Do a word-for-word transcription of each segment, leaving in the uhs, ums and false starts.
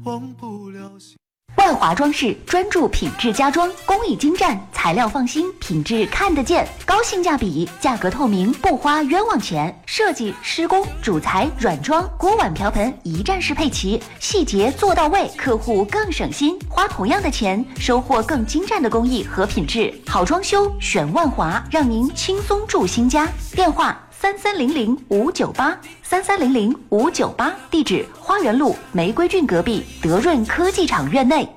忘不了心。 万华装饰专注品质家装，工艺精湛，材料放心，品质看得见，高性价比，价格透明，不花冤枉钱。设计、施工、主材、软装、锅碗瓢盆一站式配齐，细节做到位，客户更省心。花同样的钱，收获更精湛的工艺和品质。好装修选万华，让您轻松住新家。电话三三零零五九八三三零零五九八，地址花园路玫瑰郡隔壁德润科技厂院内。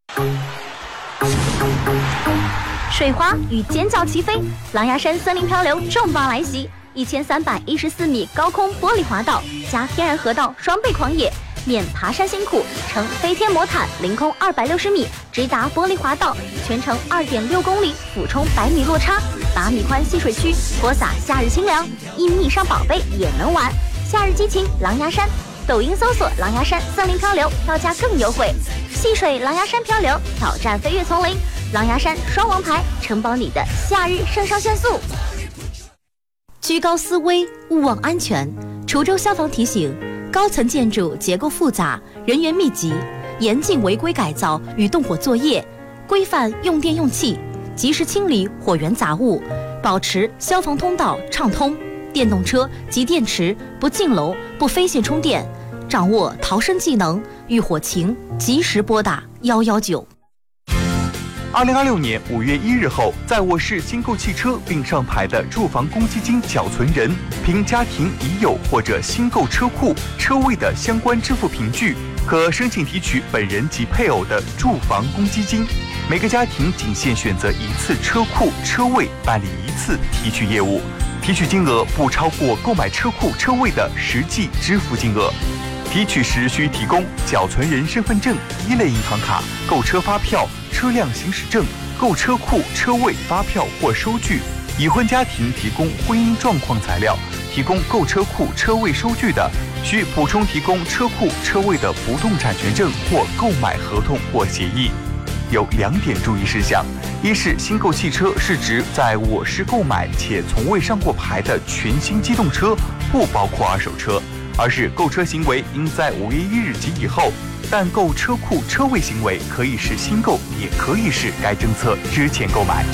水花与尖叫齐飞，狼牙山森林漂流重磅来袭，一千三百一十四米高空玻璃滑道加天然河道双倍狂野，免爬山辛苦，乘飞天魔毯凌空二百六十米直达玻璃滑道，全程二点六公里，俯冲百米落差，八米宽戏水区，播撒夏日清凉，一米以上宝贝也能玩。夏日激情狼牙山，抖音搜索狼牙山森林漂流，票价更优惠。戏水狼牙山漂流，挑战飞跃丛林，狼牙山双王牌，承包你的夏日肾上腺素。 居高思危，勿忘安全。滁州消防提醒：高层建筑结构复杂，人员密集，严禁违规改造与动火作业，规范用电用气，及时清理火源杂物，保持消防通道畅通。电动车及电池不进楼、不飞线充电，掌握逃生技能，遇火情及时拨打一一九。 二零二六年五月一日后，在我市新购汽车并上牌的住房公积金缴存人，凭家庭已有或者新购车库车位的相关支付凭据，可申请提取本人及配偶的住房公积金。每个家庭仅限选择一次车库车位办理一次提取业务，提取金额不超过购买车库车位的实际支付金额。提取时需提供缴存人身份证、一类银行卡、购车发票、车辆行驶证、购车库车位发票或收据。已婚家庭提供婚姻状况材料，提供购车库车位收据的，需补充提供车库车位的不动产权证或购买合同或协议。有两点注意事项：一是新购汽车是指在我市购买且从未上过牌的全新机动车，不包括二手车；二是购车行为应在五月一日及以后，但购车库车位行为可以是新购，也可以是该政策之前购买。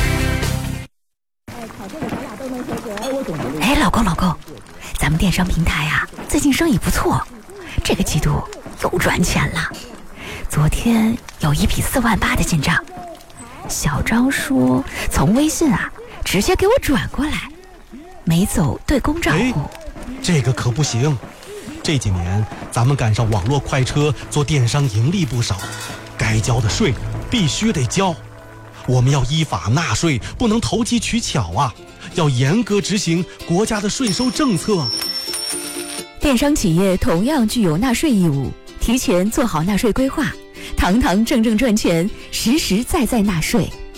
哎，老公老公，咱们电商平台啊，最近生意不错，这个季度又赚钱了。昨天有一笔四万八的进账，小张说从微信啊直接给我转过来，没走对公账户。 这个可不行，这几年咱们赶上网络快车做电商盈利不少，该交的税必须得交。我们要依法纳税，不能投机取巧啊，要严格执行国家的税收政策。 电商企业同样具有纳税义务，提前做好纳税规划，堂堂正正赚钱，实实在在纳税。